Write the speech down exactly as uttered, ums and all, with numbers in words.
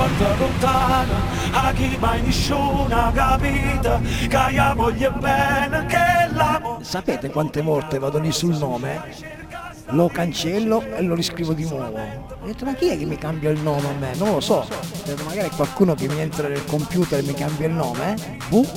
porta lontano, a chi mai nessuno capita, che io voglio bene, che l'amo. Sapete quante volte vado lì sul nome? Lo cancello e lo riscrivo di nuovo. Ho detto, ma chi è che mi cambia il nome a me? Non lo so. Ho detto, magari è qualcuno che mi entra nel computer e mi cambia il nome. Boh.